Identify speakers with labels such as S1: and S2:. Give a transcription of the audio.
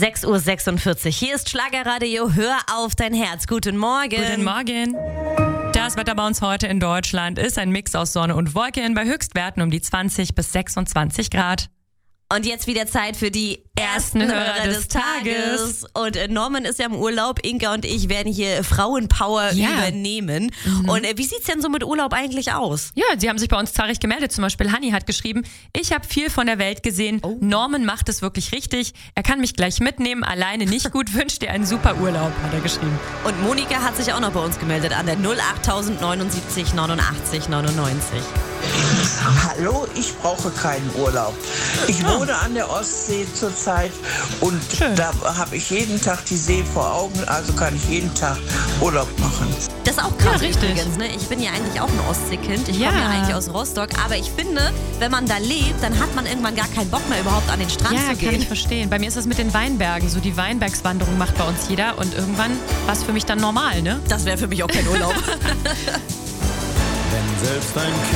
S1: 6:46 Uhr. Hier ist Schlagerradio. Hör auf dein Herz. Guten Morgen.
S2: Guten Morgen. Das Wetter bei uns heute in Deutschland ist ein Mix aus Sonne und Wolken bei Höchstwerten um die 20 bis 26 Grad.
S1: Und jetzt wieder Zeit für die ersten Hörer des Tages. Und Norman ist ja im Urlaub. Inga und ich werden hier Frauenpower übernehmen. Und wie sieht's denn so mit Urlaub eigentlich aus?
S2: Ja, sie haben sich bei uns zahlreich gemeldet. Zum Beispiel Hanni hat geschrieben, ich habe viel von der Welt gesehen. Norman macht es wirklich richtig. Er kann mich gleich mitnehmen. Alleine nicht gut. Wünscht dir einen super Urlaub, hat er geschrieben.
S1: Und Monika hat sich auch noch bei uns gemeldet an der 08079 89 99.
S3: Hallo, ich brauche keinen Urlaub. Ich wohne an der Ostsee zurzeit und da habe ich jeden Tag die See vor Augen, also kann ich jeden Tag Urlaub machen.
S1: Das ist auch krass
S2: richtig.
S1: übrigens, ne? Ich bin ja eigentlich auch ein Ostseekind. Ich komme ja eigentlich aus Rostock. Aber ich finde, wenn man da lebt, dann hat man irgendwann gar keinen Bock mehr überhaupt an den Strand zu gehen.
S2: Ja, kann ich verstehen. Bei mir ist das mit den Weinbergen. So die Weinbergswanderung macht bei uns jeder und irgendwann war es für mich dann normal, ne?
S1: Das wäre für mich auch kein Urlaub.
S4: Wenn selbst ein